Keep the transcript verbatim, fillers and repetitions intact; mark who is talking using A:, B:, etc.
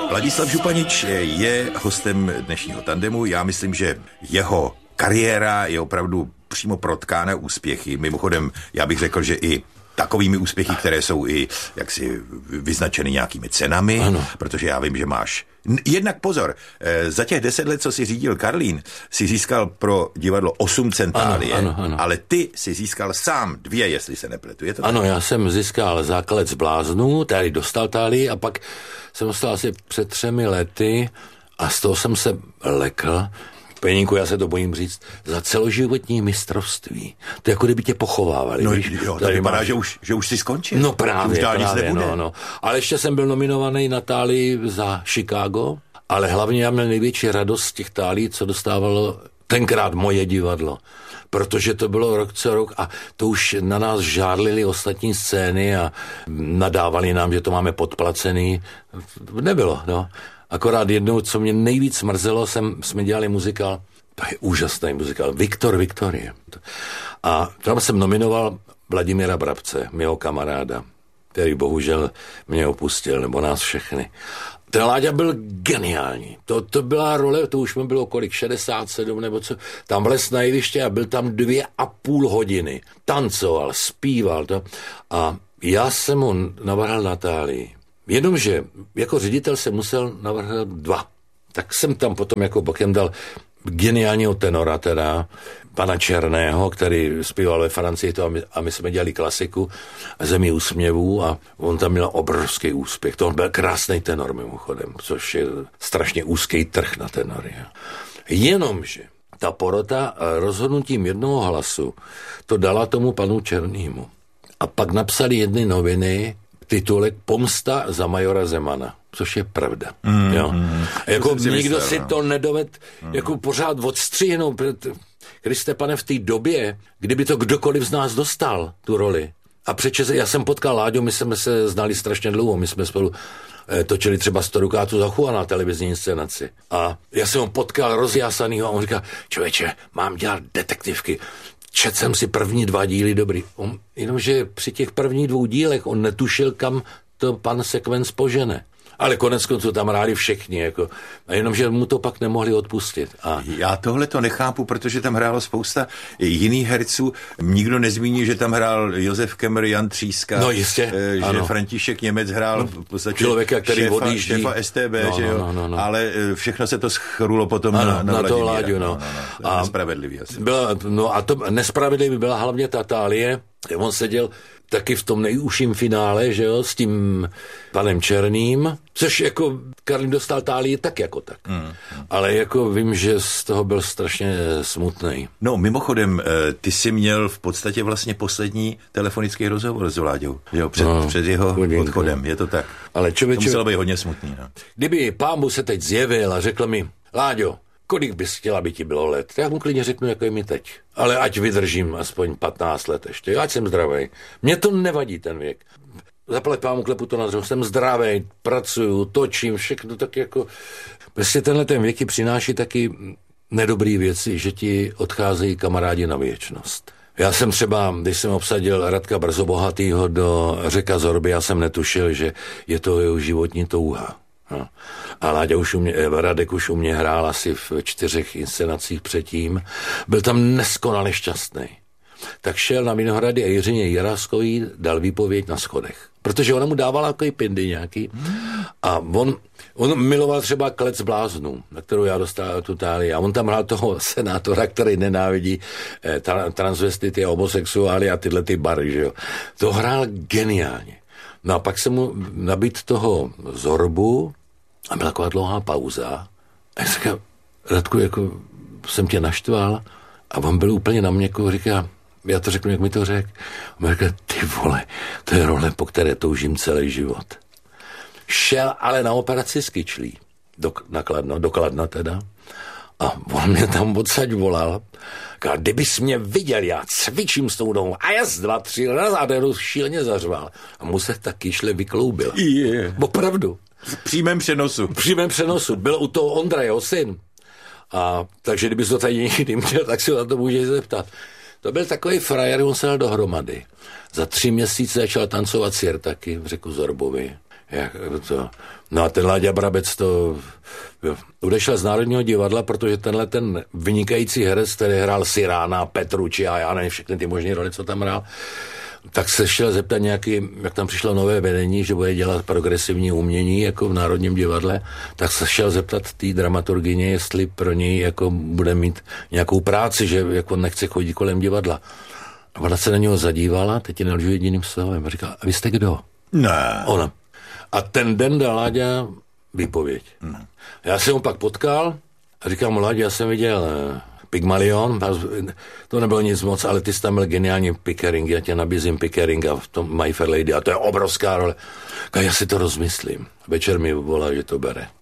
A: Ladislav Županič je hostem dnešního tandemu. Já myslím, že jeho kariéra je opravdu přímo protkána úspěchy. Mimochodem, já bych řekl, že i takovými úspěchy, které jsou i jaksi vyznačeny nějakými cenami, ano. Protože já vím, že máš... Jednak pozor, za těch deset let, co jsi řídil Karlín, si získal pro divadlo osm cen tálie, ano, ano, ano. Ale ty si získal sám dvě, jestli se nepletu. Je to
B: ano,
A: tak?
B: Já jsem získal Zákalec z bláznů, tady dostal tálii a pak jsem dostal asi před třemi lety a z toho jsem se lekl. Peníku, já se to bojím říct, za celoživotní mistrovství. To je jako kdyby tě pochovávali.
A: No
B: víš?
A: jo, to vypadá, máš... že, už, že už jsi skončil.
B: No právě,
A: už dál
B: právě,
A: nic nebude.
B: no, no. Ale ještě jsem byl nominovaný na tálii za Chicago, ale hlavně já měl největší radost z těch tálí, co dostávalo tenkrát moje divadlo. Protože to bylo rok co rok a to už na nás žárlili ostatní scény a nadávali nám, že to máme podplacený. Nebylo, no. Akorát jednou, co mě nejvíc mrzelo, jsem, jsme dělali muzikál, to je úžasný muzikál, Viktor Viktorie. A tam jsem nominoval Vladimíra Brabce, mého kamaráda, který bohužel mě opustil, nebo nás všechny. Ten Láďa byl geniální. To, to byla role, to už mi bylo kolik, šedesát sedm nebo co. Tam vlez na jeviště a byl tam dvě a půl hodiny. Tancoval, zpíval to. A já jsem mu navrhl Natálii. Jenomže jako ředitel jsem musel navrhnout dva. Tak jsem tam potom jako bokem dal geniálního tenora teda, pana Černého, který zpíval ve Francii to a my, a my jsme dělali klasiku Zemi úsměvů a on tam měl obrovský úspěch. To on byl krásný tenor mimochodem, což je strašně úzký trh na tenory. Jenomže ta porota rozhodnutím jednoho hlasu to dala tomu panu Černému. A pak napsali jedny noviny titulek Pomsta za majora Zemana, což je pravda. Mm, jo. Mm, jako si nikdo myslel, si no. to nedoved mm. jako pořád odstřihnout. Kriste pane, v té době, kdyby to kdokoliv z nás dostal, tu roli. A přeče, já jsem potkal Láďu, my jsme se znali strašně dlouho, my jsme spolu eh, točili třeba sto dukátů za Juana na televizní inscenaci. A já jsem ho potkal rozjásanýho a on říká, člověče, mám dělat detektivky. Četl jsem si první dva díly dobrý. On, jenomže při těch prvních dvou dílech on netušil, kam to pan Sekvenc požene. Ale konec konců tam hráli všichni, jako, a jenomže mu to pak nemohli odpustit. A...
A: Já tohle to nechápu, protože tam hrálo spousta jiných herců. Nikdo nezmíní, že tam hrál Josef Kemmer, Jan Tříska,
B: no jistě,
A: že
B: ano.
A: František Němec hrál v podstatě
B: člověka, který
A: šéfa,
B: odjíždí.
A: šéfa S T B,
B: no,
A: že jo?
B: No, no, no.
A: Ale všechno se to schrulo potom
B: ano,
A: na, na,
B: na to
A: Vladimíra.
B: Láďu, no.
A: no, no, no. A nespravedlivý asi.
B: Byla, no a to nespravedlivý byla hlavně ta tálie. On seděl taky v tom nejúžším finále, že jo, s tím panem Černým, což jako Karlín dostal tálii tak jako tak. Mm, mm. Ale jako vím, že z toho byl strašně smutnej.
A: No mimochodem, ty jsi měl v podstatě vlastně poslední telefonický rozhovor s Vláďou, že jo, před, no, před jeho chudinko. odchodem, je to tak.
B: Ale člověče,
A: to muselo být hodně smutný. No.
B: Kdyby pán Bůh se teď zjevil a řekl mi, Láďo, kolik bys chtěla, aby ti bylo let? Já mu klidně řeknu, jako je mi teď. Ale ať vydržím aspoň patnáct let ještě, ať jsem zdravý. Mně to nevadí ten věk. Zaplať pámu, klepu to na dřevo, jsem zdravý, pracuju, točím, všechno tak jako... Prostě tenhle ten věk přináší taky nedobrý věci, že ti odcházejí kamarádi na věčnost. Já jsem třeba, když jsem obsadil Radka Brzobohatýho do Řeka Zorby, já jsem netušil, že je to jeho životní touha. No. A Láďa už u mě, Radek už u mě hrál asi v čtyřech inscenacích předtím. Byl tam neskonale šťastný. Tak šel na Vinohrady a Jiřině Jiráskový dal výpověď na schodech. Protože ona mu dávala takový pindy nějaký. A on, on miloval třeba Klec bláznů, na kterou já dostal tu tálii. A on tam hrál toho senátora, který nenávidí eh, tra- transvestity a homosexuály a tyhle ty bary, že jo. To hrál geniálně. No a pak se mu nabít toho Zorbu a byla taková dlouhá pauza. A já říkám, Radku, jako jsem tě naštval a on byl úplně na mě, jako říká, já to řeknu, jak mi to řekl. A on říká, ty vole, to je role, po které toužím celý život. Šel ale na operaci s kyčlí, do, na Kladno, do Kladna teda. A on mě tam odsaď volal. Říkal, kdybys mě viděl, já cvičím s tou nohou. A jas dva, tři raz a ten šíleně zařval. A mu se ta kyšle vykloubila.
A: Yeah.
B: Opravdu.
A: V přímém přenosu.
B: V přímém přenosu. Byl u toho Ondra, jeho syn. A takže kdybys to tady někdy měl, tak si na to můžeš zeptat. To byl takový frajer, on se dal dohromady. Za tři měsíce začal tancovat sirtaky v Řeku Zorbovi. Jak to, no a ten Láďa Brabec to jo, odešel z Národního divadla, protože tenhle ten vynikající herec, který hrál Sirána, Petrucci a já nevím, všechny ty možné role, co tam hrál, tak se šel zeptat nějaký, jak tam přišlo nové vedení, že bude dělat progresivní umění jako v Národním divadle, tak se šel zeptat té dramaturgyně, jestli pro něj jako bude mít nějakou práci, že jako nechce chodit kolem divadla. A ona se na něho zadívala, teď ji nelžu jediným slovem, a říká, a vy jste kdo?
A: Ne.
B: Ona. A ten den dal Láďa výpověď. Ne. Já jsem ho pak potkal a říkám mu, Láďa, já jsem viděl Pygmalion, to nebylo nic moc, ale ty jsi tam byl geniální Pickering, já tě nabízím Pickeringa v tom My Fair Lady a to je obrovská role. A já si to rozmyslím. Večer mi volá, že to bere.